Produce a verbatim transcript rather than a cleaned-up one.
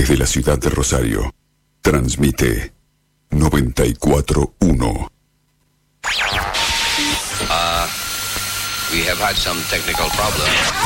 Desde la ciudad de Rosario, transmite noventa y cuatro uno. Uh, we have had some technical problems.